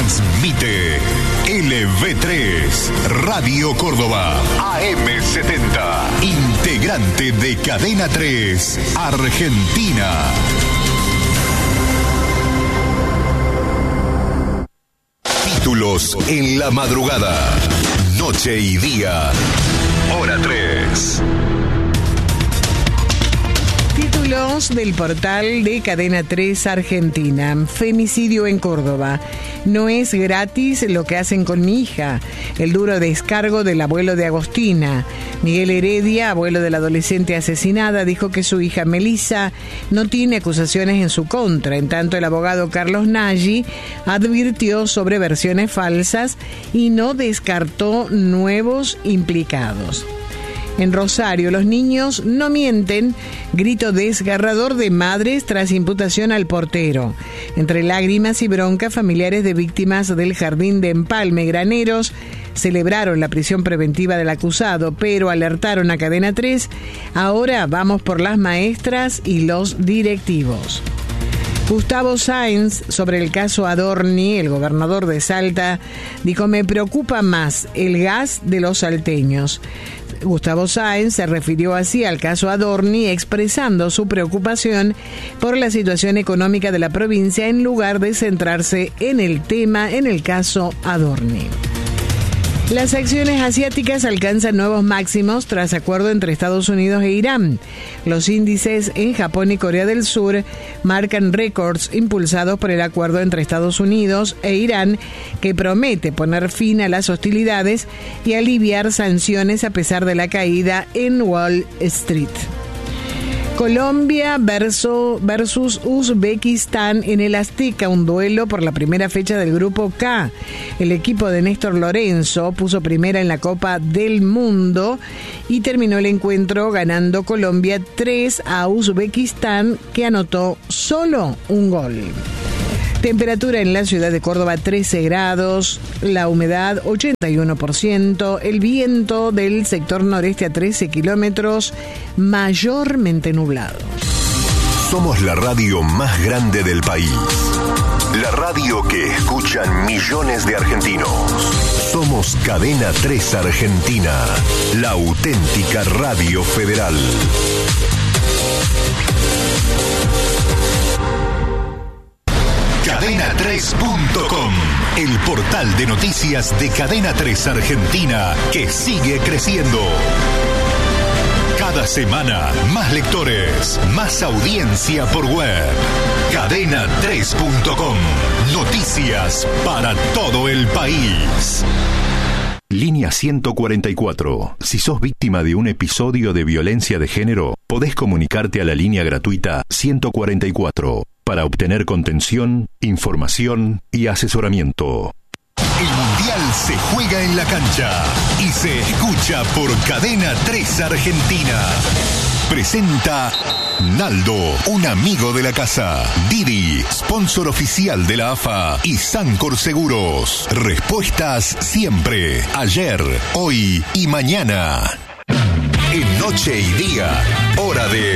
Transmite LV3, Radio Córdoba, AM70, integrante de Cadena 3, Argentina. Títulos en la madrugada, noche y día, hora 3. Títulos del portal de Cadena 3 Argentina. Femicidio en Córdoba. No es gratis lo que hacen con mi hija. El duro descargo del abuelo de Agostina. Miguel Heredia, abuelo de la adolescente asesinada, dijo que su hija Melissa no tiene acusaciones en su contra. En tanto, el abogado Carlos Nagy advirtió sobre versiones falsas y no descartó nuevos implicados. En Rosario, los niños no mienten, grito desgarrador de madres tras imputación al portero. Entre lágrimas y bronca, familiares de víctimas del jardín de Empalme Graneros celebraron la prisión preventiva del acusado, pero alertaron a Cadena 3, ahora vamos por las maestras y los directivos. Gustavo Sáenz, sobre el caso Adorni, el gobernador de Salta, dijo: me preocupa más el gas de los salteños. Gustavo Sáenz se refirió así al caso Adorni, expresando su preocupación por la situación económica de la provincia en lugar de centrarse en el caso Adorni. Las acciones asiáticas alcanzan nuevos máximos tras acuerdo entre Estados Unidos e Irán. Los índices en Japón y Corea del Sur marcan récords impulsados por el acuerdo entre Estados Unidos e Irán, que promete poner fin a las hostilidades y aliviar sanciones a pesar de la caída en Wall Street. Colombia versus Uzbekistán en el Azteca, un duelo por la primera fecha del Grupo K. El equipo de Néstor Lorenzo puso primera en la Copa del Mundo y terminó el encuentro ganando Colombia 3 a Uzbekistán, que anotó solo un gol. Temperatura en la ciudad de Córdoba 13 grados, la humedad 81%, el viento del sector noreste a 13 kilómetros, mayormente nublado. Somos la radio más grande del país. La radio que escuchan millones de argentinos. Somos Cadena 3 Argentina, la auténtica radio federal. Cadena3.com, el portal de noticias de Cadena 3 Argentina, que sigue creciendo. Cada semana, más lectores, más audiencia por web. Cadena3.com, noticias para todo el país. Línea 144. Si sos víctima de un episodio de violencia de género, podés comunicarte a la línea gratuita 144 para obtener contención, información y asesoramiento. El Mundial se juega en la cancha y se escucha por Cadena 3 Argentina. Presenta Naldo, un amigo de la casa. Didi, sponsor oficial de la AFA y Sancor Seguros. Respuestas siempre, ayer, hoy y mañana. En noche y día, hora de